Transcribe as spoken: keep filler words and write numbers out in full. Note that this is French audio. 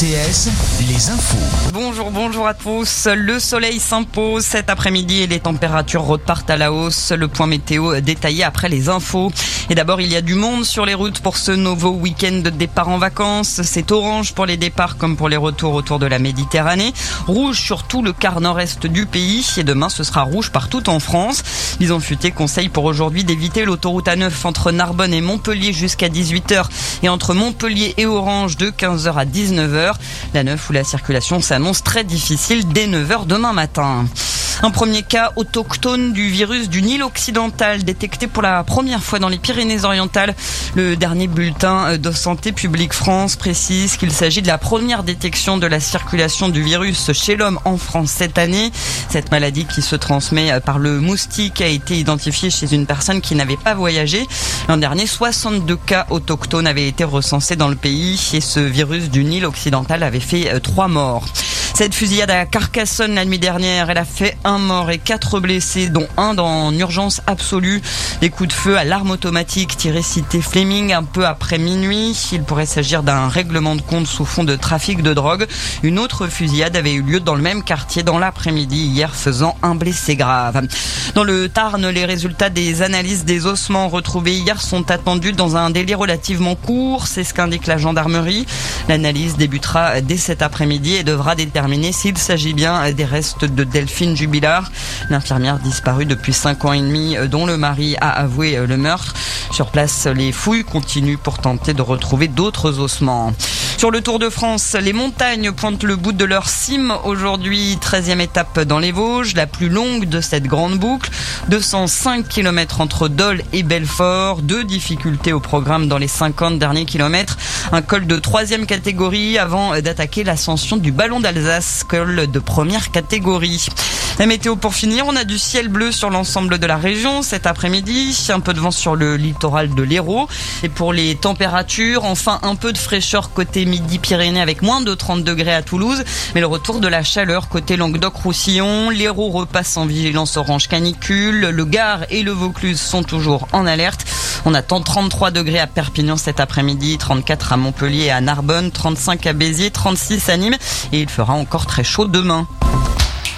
T S, les infos. Bonjour, bonjour à tous. Le soleil s'impose cet après-midi et les températures repartent à la hausse. Le point météo détaillé après les infos. Et d'abord, il y a du monde sur les routes pour ce nouveau week-end de départ en vacances. C'est orange pour les départs comme pour les retours autour de la Méditerranée. Rouge sur tout le quart nord-est du pays. Et demain, ce sera rouge partout en France. Bison Futé conseille pour aujourd'hui d'éviter l'autoroute A neuf entre Narbonne et Montpellier jusqu'à dix-huit heures et entre Montpellier et Orange de quinze heures à dix-neuf heures. La neuf où la circulation s'annonce très difficile dès neuf heures demain matin. Un premier cas autochtone du virus du Nil occidental détecté pour la première fois dans les Pyrénées-Orientales. Le dernier bulletin de Santé publique France précise qu'il s'agit de la première détection de la circulation du virus chez l'homme en France cette année. Cette maladie qui se transmet par le moustique a été identifiée chez une personne qui n'avait pas voyagé. L'an dernier, soixante-deux cas autochtones avaient été recensés dans le pays et ce virus du Nil occidental avait fait trois morts. Cette fusillade à Carcassonne la nuit dernière, elle a fait un mort et quatre blessés, dont un dans urgence absolue. Des coups de feu à l'arme automatique tirés cité Fleming un peu après minuit. Il pourrait s'agir d'un règlement de compte sous fond de trafic de drogue. Une autre fusillade avait eu lieu dans le même quartier dans l'après-midi hier, faisant un blessé grave. Dans le Tarn, les résultats des analyses des ossements retrouvés hier sont attendus dans un délai relativement court. C'est ce qu'indique la gendarmerie. L'analyse débutera dès cet après-midi et devra déterminer s'il s'agit bien des restes de Delphine Jubilard, l'infirmière disparue depuis cinq ans et demi dont le mari a avoué le meurtre. Sur place, les fouilles continuent pour tenter de retrouver d'autres ossements. Sur le Tour de France, les montagnes pointent le bout de leur cime. Aujourd'hui, treizième étape dans les Vosges, la plus longue de cette grande boucle. deux cent cinq kilomètres entre Dole et Belfort. Deux difficultés au programme dans les cinquante derniers kilomètres. Un col de troisième catégorie avant d'attaquer l'ascension du Ballon d'Alsace, col de première catégorie. La météo pour finir, on a du ciel bleu sur l'ensemble de la région cet après-midi, un peu de vent sur le littoral de l'Hérault. Et pour les températures, enfin un peu de fraîcheur côté Midi-Pyrénées avec moins de trente degrés à Toulouse, mais le retour de la chaleur côté Languedoc-Roussillon. L'Hérault repasse en vigilance orange canicule, le Gard et le Vaucluse sont toujours en alerte. On attend trente-trois degrés à Perpignan cet après-midi, trente-quatre à Montpellier et à Narbonne, trente-cinq à Béziers, trente-six à Nîmes et il fera encore très chaud demain.